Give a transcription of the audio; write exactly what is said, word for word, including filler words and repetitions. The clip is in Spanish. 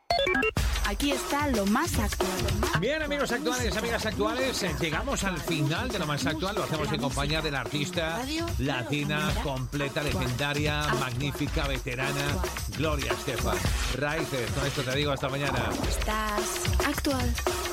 Aquí está lo más actual. Bien, amigos actuales, amigas actuales, eh, llegamos al final de lo más actual. Lo hacemos en compañía de la artista latina, completa, legendaria, magnífica, veterana, Gloria Estefan. Raíces, con esto te digo hasta mañana. Estás actual.